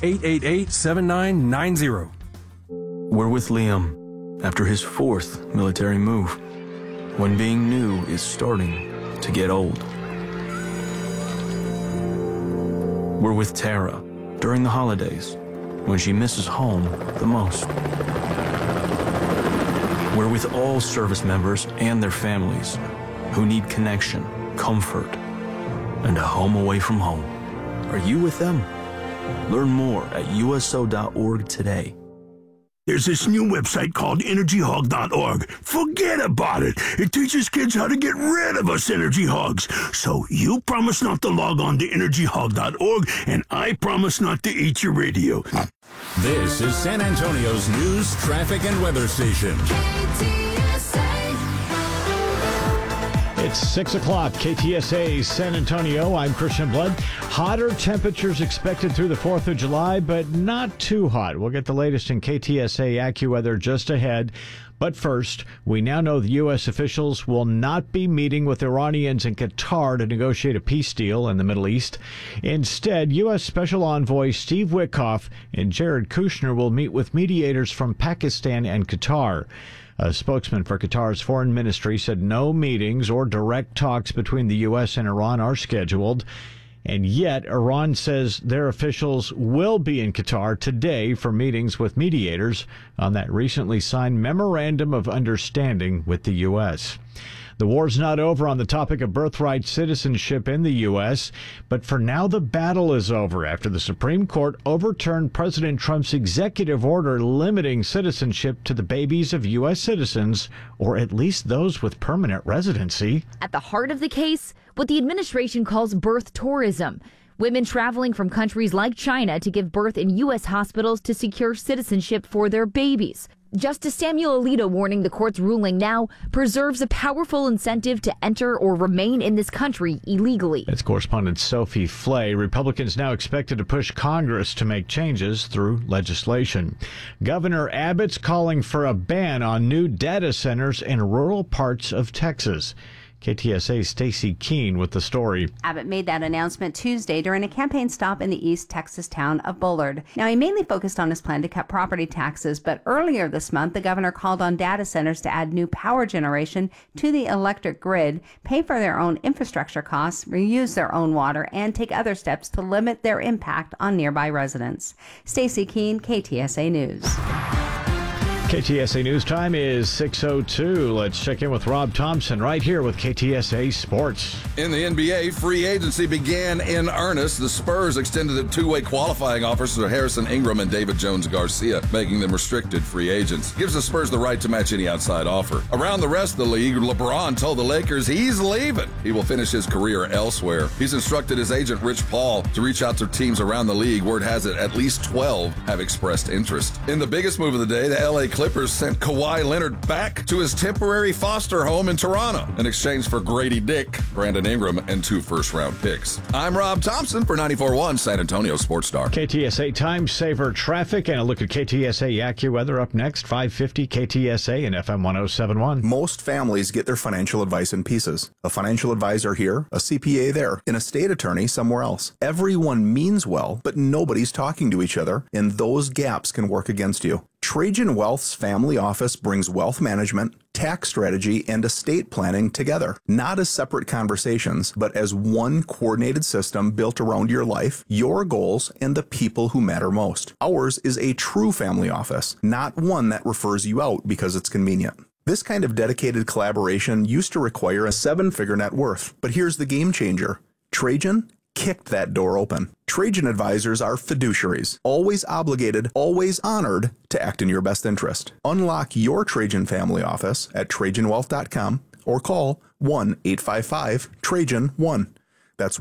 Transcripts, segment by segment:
888-7990. We're with Liam after his 4th military move, when being new is starting to get old. We're with Tara during the holidays, when she misses home the most. We're with all service members and their families who need connection, comfort, and a home away from home. Are you with them? Learn more at USO.org today. There's this new website called EnergyHog.org. Forget about it. It teaches kids how to get rid of us energy hogs. So you promise not to log on to EnergyHog.org, and I promise not to eat your radio. This is San Antonio's news, traffic, and weather station. It's 6 o'clock, KTSA San Antonio. I'm Christian Blood. Hotter temperatures expected through the 4th of July, but not too hot. We'll get the latest in KTSA AccuWeather just ahead. But first, we now know the U.S. officials will not be meeting with Iranians in Qatar to negotiate a peace deal in the Middle East. Instead, U.S. Special Envoy Steve Witkoff and Jared Kushner will meet with mediators from Pakistan and Qatar. A spokesman for Qatar's foreign ministry said no meetings or direct talks between the U.S. and Iran are scheduled. And yet, Iran says their officials will be in Qatar today for meetings with mediators on that recently signed Memorandum of Understanding with the U.S. The war's not over on the topic of birthright citizenship in the U.S., but for now the battle is over after the Supreme Court overturned President Trump's executive order limiting citizenship to the babies of U.S. citizens, or at least those with permanent residency. At the heart of the case, what the administration calls birth tourism. Women traveling from countries like China to give birth in U.S. hospitals to secure citizenship for their babies. Justice Samuel Alito warning the court's ruling now preserves a powerful incentive to enter or remain in this country illegally. That's correspondent Sophie Flay. Republicans now expected to push Congress to make changes through legislation. Governor Abbott's calling for a ban on new data centers in rural parts of Texas. KTSA's Stacey Keene with the story. Abbott made that announcement Tuesday during a campaign stop in the East Texas town of Bullard. Now, he mainly focused on his plan to cut property taxes, but earlier this month, the governor called on data centers to add new power generation to the electric grid, pay for their own infrastructure costs, reuse their own water, and take other steps to limit their impact on nearby residents. Stacey Keene, KTSA News. KTSA News Time is 6:02. Let's check in with Rob Thompson right here with KTSA Sports. In the NBA, free agency began in earnest. The Spurs extended the two-way qualifying offers to Harrison Ingram and David Jones-Garcia, making them restricted free agents. Gives the Spurs the right to match any outside offer. Around the rest of the league, LeBron told the Lakers he's leaving. He will finish his career elsewhere. He's instructed his agent, Rich Paul, to reach out to teams around the league. Word has it at least 12 have expressed interest. In the biggest move of the day, the LA Clippers sent Kawhi Leonard back to his temporary foster home in Toronto in exchange for Grady Dick, Brandon Ingram, and 2 first-round picks. I'm Rob Thompson for 94.1 San Antonio Sports Star. KTSA Time Saver Traffic and a look at KTSA AccuWeather up next, 550 KTSA and FM 107.1. Most families get their financial advice in pieces. A financial advisor here, a CPA there, an estate attorney somewhere else. Everyone means well, but nobody's talking to each other, and those gaps can work against you. Trajan Wealth's family office brings wealth management, tax strategy, and estate planning together, not as separate conversations, but as one coordinated system built around your life, your goals, and the people who matter most. Ours is a true family office, not one that refers you out because it's convenient. This kind of dedicated collaboration used to require a 7-figure net worth, but here's the game changer. Trajan kicked that door open. Trajan advisors are fiduciaries, always obligated, always honored to act in your best interest. Unlock your Trajan family office at TrajanWealth.com or call 1-855-TRAJAN-1. That's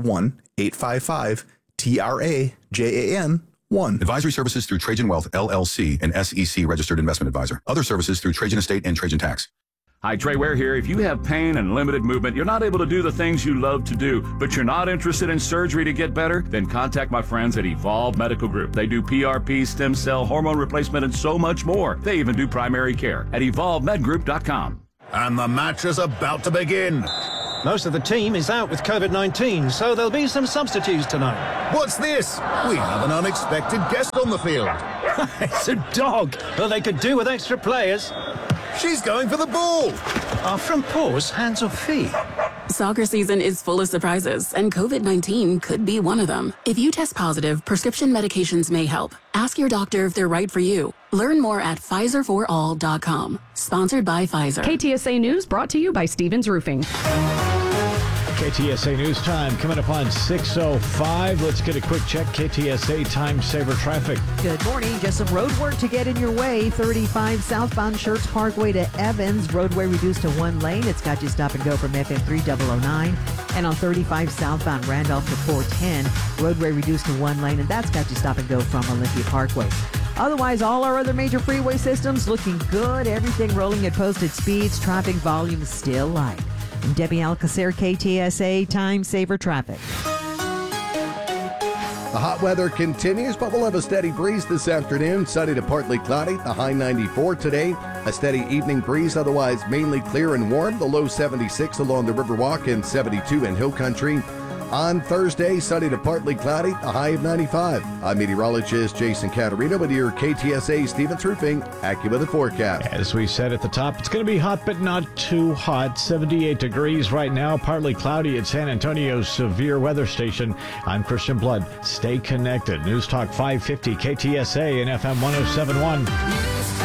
1-855-TRAJAN-1. Advisory services through Trajan Wealth, LLC, an SEC registered investment advisor. Other services through Trajan Estate and Trajan Tax. Hi, Trey Ware here. If you have pain and limited movement, you're not able to do the things you love to do, but you're not interested in surgery to get better, then contact my friends at Evolve Medical Group. They do PRP, stem cell, hormone replacement, and so much more. They even do primary care at EvolveMedGroup.com. And the match is about to begin. Most of the team is out with COVID-19, so there'll be some substitutes tonight. What's this? We have an unexpected guest on the field. It's a dog. Well, they could do with extra players. She's going for the ball. Are front paws hands or feet? Soccer season is full of surprises, and COVID-19 could be one of them. If you test positive, prescription medications may help. Ask your doctor if they're right for you. Learn more at PfizerForAll.com. Sponsored by Pfizer. KTSA News brought to you by Stevens Roofing. KTSA News Time coming up on 6:05. Let's get a quick check. KTSA Time Saver Traffic. Good morning. Just some road work to get in your way. 35 southbound Schertz Parkway to Evans. Roadway reduced to one lane. It's got you stop and go from FM 3009. And on 35 southbound Randolph to 410. Roadway reduced to one lane, and that's got you stop and go from Olympia Parkway. Otherwise, all our other major freeway systems looking good. Everything rolling at posted speeds. Traffic volume still light. I'm Debbie Alcacer, KTSA Time Saver Traffic. The hot weather continues, but we'll have a steady breeze this afternoon. Sunny to partly cloudy, the high 94 today. A steady evening breeze, otherwise mainly clear and warm. The low 76 along the Riverwalk and 72 in Hill Country. On Thursday, sunny to partly cloudy, a high of 95. I'm meteorologist Jason Caterino with your KTSA Stevens Roofing AccuWeather forecast. As we said at the top, it's going to be hot, but not too hot. 78 degrees right now, partly cloudy at San Antonio's severe weather station. I'm Christian Blood. Stay connected. News Talk 550 KTSA and FM 1071.